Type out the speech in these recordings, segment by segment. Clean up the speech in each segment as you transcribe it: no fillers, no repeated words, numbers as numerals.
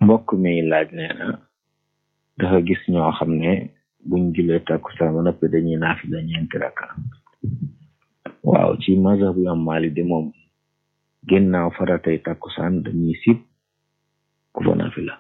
mbokk mi laaj nee na dafa gis ñoo xam ne buñ julee takkusaan ba noppi dañuy naafila ñeenti rakka. waaw ci mazhabu Imam Malik de moom ginnaaw faratay takkusaan dañuy sib ku fa naafila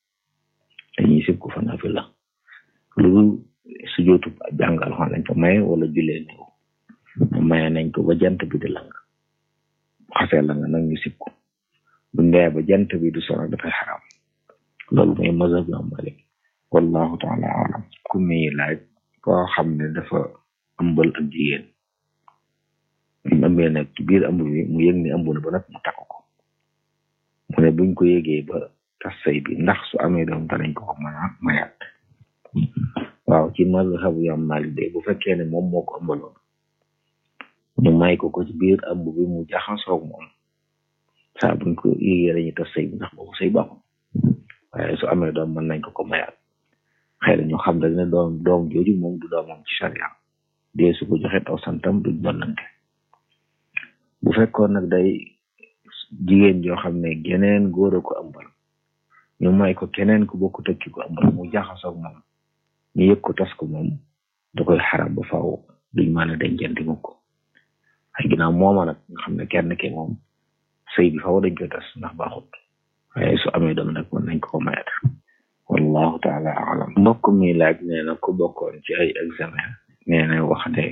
lu sujootu jàngal xam lañ ko maye wala julee néew maye nañ ko ba jant bi di lang xasee la nga nag ñu sib ko bu ndee ba jant bi du sono dafay xaram. loolu mooy mazhab Imam Malik wallahu taala alam. ku muy laaj koo xam ne dafa ëmbal ak jigéen mu ëmbee nag ci biir ëmb bi mu yëg ni ëmb na ba nag mu takk ko mu ne buñ ko yëgee ba tas sëy bi ndax su amee doom danañ ko mën a mayaat. waaw ci mazhab Imam Malik de bu fekkee ne moom moo ko ëmbaloon ñu may ko ci biir ëmb bi mu jaxasoog moom saa buñ ko yëgee dañuy tas sëy bi ndax boobu sëy baaxul. waaye su amee doom mën nañ ko mayaat. xëy na ñu xam rek ne doom jooju moom du doomam ci sharia dee su ko joxe aw santam duñ donnante. bu fekkoon nag day jigéen joo xam ne geneen góor a ko ëmbal ñu may ko keneen ku bokku tëkki ko ëmbal mu jaxasoog moom ñu yëg ko tas ko moom da koy xaram ba faaw duñ mën a dencante mu ko. ay ginnaaw mooma nag nga xam ne kenn ki moom sëy bi faaw dañ koy tas ndax baaxut. waaye su amee doom nag mën nañ ko mayat wallahu taala alam. mbokk mi laaj nee na ku bokkoon ci ay examen nee na wax ne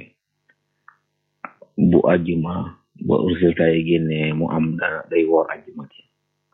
bu àjjuma ba résultat yi génnee mu am day woor àjjuma ji.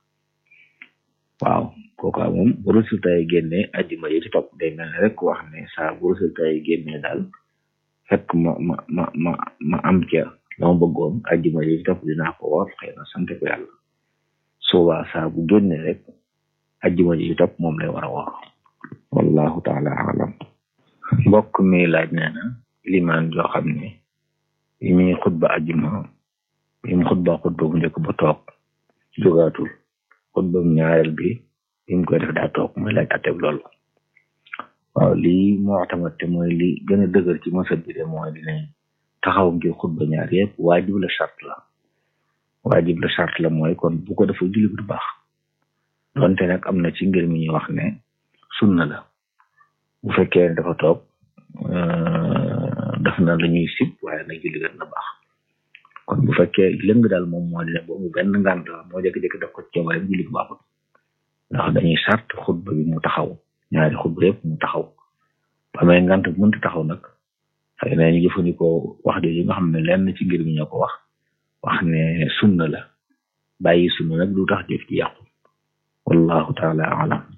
waaw kooku moom bu résultat yi génnee àjjuma yi ci topp day mel ne rek wax ne saa bu résultat yi génnee daal fekk ma am ca la ma bëggoon àjjuma yi ci topp dinaa ko woor xëy na sant ko yàlla. soobaa saa bu génne rek ajjuma ji topp moom lay war a woor wallahu taala alam. mbokk mi laaj nee na limaan joo xam ne yi muy xutba ajjuma yi mu xutba bu njëkk ba toog jógaatul xutba bu ñaareel bi yi mu koy def daa toog muy laaj atteb loolu. waaw lii moo tamat te mooy li gën a dëgër ci masab bi de mooy dinañ taxaw ngir xutba ñaar yëpp waajib la charte la mooy kon bu ko dafa julli bu baax. donte nag am na ci ngir mi ñuy wax ne sunna la bu fekkee dafa toog def na la ñuy sib waaye nag julli gën na baax. kon bu fekkee lëng daal moom moo di ne boobu benn ngànt la moo jékki-jékki def ko ci coobare julli bu baaxul ndax dañuy charte xutba bi mu taxaw ñaari xutba yëpp mu taxaw ba may ngànt bu mënta taxaw nag xëy na ñu jëfandikoo wax jooju nga xam ne lenn ci ngir mi ñoo ko wax ne sunna la bàyyi sunna nag du tax jëf ci yàqu wallahu taala alam.